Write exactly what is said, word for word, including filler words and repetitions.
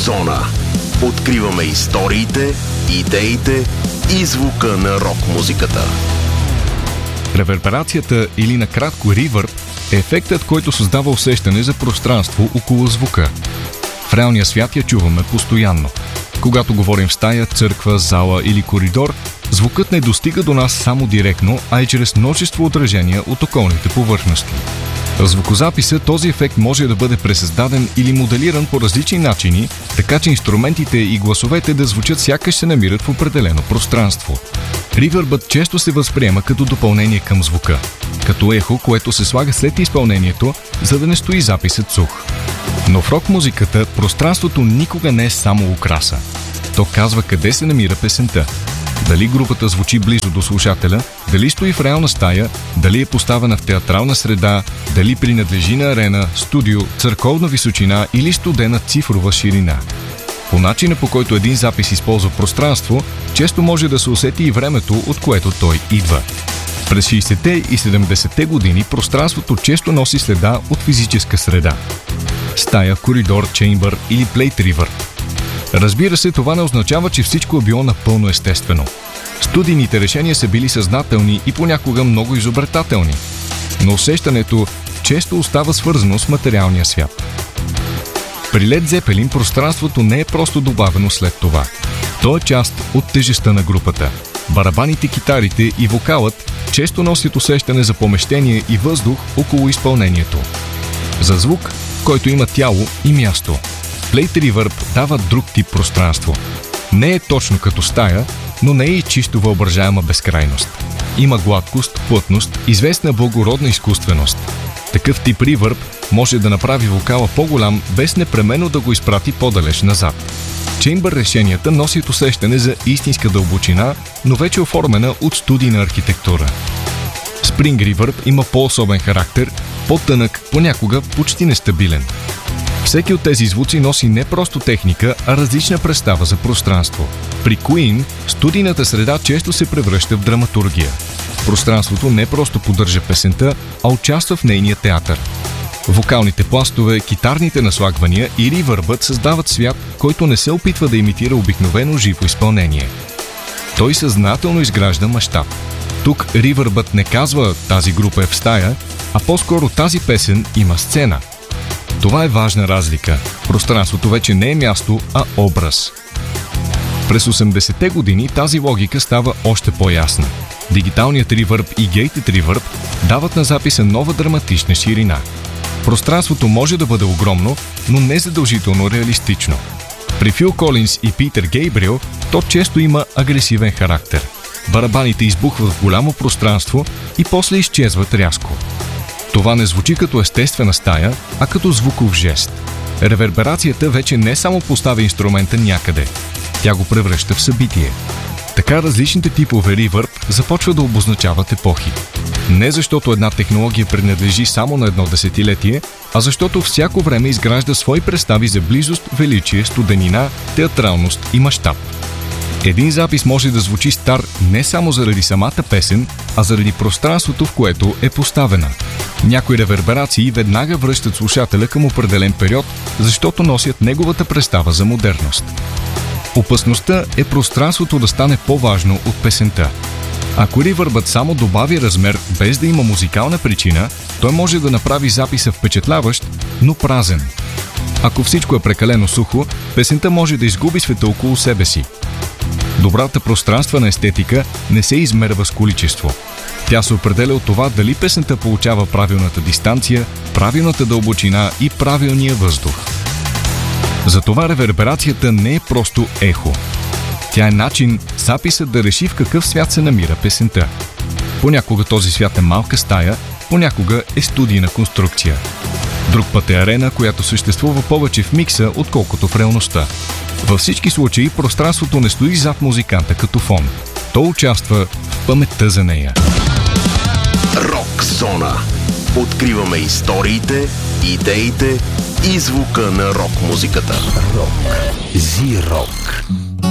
Рок-зона. Откриваме историите, идеите и звука на рок-музиката. Реверберацията или накратко ревърб е ефектът, който създава усещане за пространство около звука. В реалния свят я чуваме постоянно. Когато говорим в стая, църква, зала или коридор, звукът не достига до нас само директно, а и чрез множество отражения от околните повърхности. В звукозаписа този ефект може да бъде пресъздаден или моделиран по различни начини, така че инструментите и гласовете да звучат сякаш се намират в определено пространство. Ревърбът често се възприема като допълнение към звука, като ехо, което се слага след изпълнението, за да не стои записът сух. Но в рок-музиката пространството никога не е само украса. То казва къде се намира песента. Дали групата звучи близо до слушателя, дали стои в реална стая, дали е поставена в театрална среда, дали принадлежи на арена, студио, църковна височина или студена цифрова ширина. По начина, по който един запис използва пространство, често може да се усети и времето, от което той идва. През шейсетте и седемдесетте години пространството често носи следа от физическа среда. Стая, коридор, чеймбър или плейт ревърб. Разбира се, това не означава, че всичко е било напълно естествено. Студийните решения са били съзнателни и понякога много изобретателни, но усещането често остава свързано с материалния свят. При Лед Зепелин пространството не е просто добавено след това. То е част от тежестта на групата. Барабаните, китарите и вокалът често носят усещане за помещение и въздух около изпълнението. За звук, който има тяло и място. Плейт ревърб дава друг тип пространство. Не е точно като стая, но не е и чисто въображаема безкрайност. Има гладкост, плътност, известна благородна изкуственост. Такъв тип ревърб може да направи вокала по-голям, без непременно да го изпрати по-далеч назад. Чеймбър решенията носят усещане за истинска дълбочина, но вече оформена от студийна архитектура. Спринг ревърб има по-особен характер, по-тънък, понякога почти нестабилен. Всеки от тези звуци носи не просто техника, а различна представа за пространство. При Queen студийната среда често се превръща в драматургия. Пространството не просто поддържа песента, а участва в нейния театър. Вокалните пластове, китарните наслагвания и ревърбът създават свят, който не се опитва да имитира обикновено живо изпълнение. Той съзнателно изгражда мащаб. Тук ревърбът не казва «тази група е в стая», а по-скоро «тази песен има сцена». Това е важна разлика. Пространството вече не е място, а образ. През осемдесетте години тази логика става още по-ясна. Дигиталният ревърб и гейтед ревърб дават на записа нова драматична ширина. Пространството може да бъде огромно, но не задължително реалистично. При Фил Колинс и Питър Гейбриел то често има агресивен характер. Барабаните избухват в голямо пространство и после изчезват рязко. Това не звучи като естествена стая, а като звуков жест. Реверберацията вече не само поставя инструмента някъде, тя го превръща в събитие. Така различните типове ревърб започват да обозначават епохи. Не защото една технология принадлежи само на едно десетилетие, а защото всяко време изгражда свои представи за близост, величие, студенина, театралност и мащаб. Един запис може да звучи стар не само заради самата песен, а заради пространството, в което е поставена. Някои реверберации веднага връщат слушателя към определен период, защото носят неговата представа за модерност. Опасността е пространството да стане по-важно от песента. Ако ревърбът само добави размер без да има музикална причина, той може да направи записа впечатляващ, но празен. Ако всичко е прекалено сухо, песента може да изгуби света около себе си. Добрата пространствена естетика не се измерва с количество. Тя се определя от това дали песента получава правилната дистанция, правилната дълбочина и правилния въздух. Затова реверберацията не е просто ехо. Тя е начин записът да реши в какъв свят се намира песента. Понякога този свят е малка стая, понякога е студийна конструкция. Друг път е арена, която съществува повече в микса, отколкото в реалността. Във всички случаи пространството не стои зад музиканта като фон. То участва в паметта за нея. Рок-зона. Откриваме историите, идеите и звука на рок-музиката. Рок. Зи-рок.